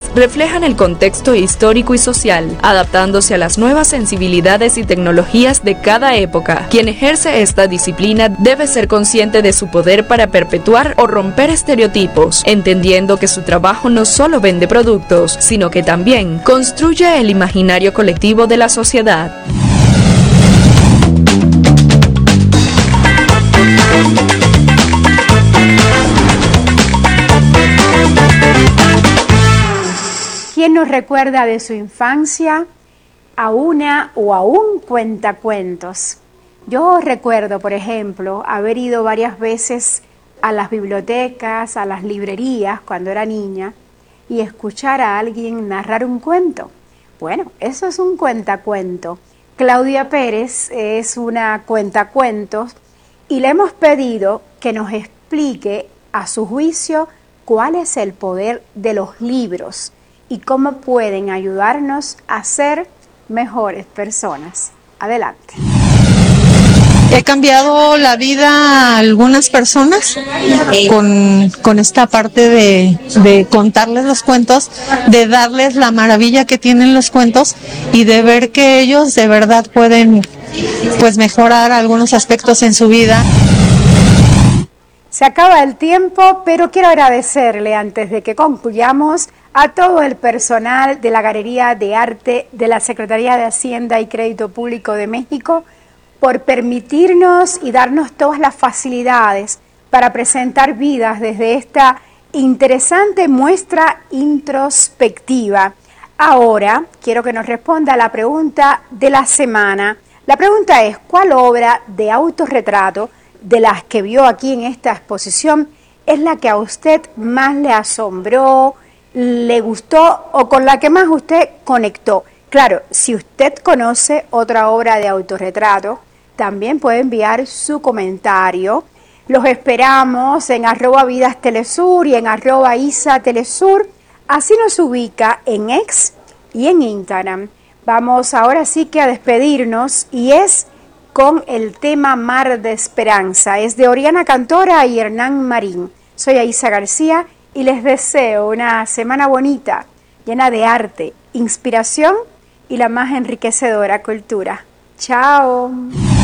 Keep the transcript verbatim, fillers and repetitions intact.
reflejan el contexto histórico y social, adaptándose a las nuevas sensibilidades y tecnologías de cada época. Quien ejerce esta disciplina debe ser consciente de su poder para perpetuar o romper estereotipos, entendiendo que su trabajo no solo vende productos, sino que también construye el imaginario colectivo de la sociedad. ¿Quién nos recuerda de su infancia a una o a un cuentacuentos? Yo recuerdo, por ejemplo, haber ido varias veces a las bibliotecas, a las librerías cuando era niña y escuchar a alguien narrar un cuento. Bueno, eso es un cuentacuento. Claudia Pérez es una cuentacuentos y le hemos pedido que nos explique a su juicio cuál es el poder de los libros y cómo pueden ayudarnos a ser mejores personas. Adelante. He cambiado la vida a algunas personas con, con esta parte de, de contarles los cuentos, de darles la maravilla que tienen los cuentos y de ver que ellos de verdad pueden pues mejorar algunos aspectos en su vida. Se acaba el tiempo, pero quiero agradecerle antes de que concluyamos a todo el personal de la Galería de Arte de la Secretaría de Hacienda y Crédito Público de México por permitirnos y darnos todas las facilidades para presentar vidas desde esta interesante muestra introspectiva. Ahora quiero que nos responda a la pregunta de la semana. La pregunta es, ¿cuál obra de autorretrato de las que vio aquí en esta exposición es la que a usted más le asombró, le gustó o con la que más usted conectó? Claro, si usted conoce otra obra de autorretrato, también puede enviar su comentario. Los esperamos en arroba Vidas Telesur y en arroba Isa Telesur. Así nos ubica en X y en Instagram. Vamos ahora sí que a despedirnos y es con el tema Mar de Esperanza. Es de Oriana Cantora y Hernán Marín. Soy Aisa García y les deseo una semana bonita, llena de arte, inspiración y la más enriquecedora cultura. ¡Chao!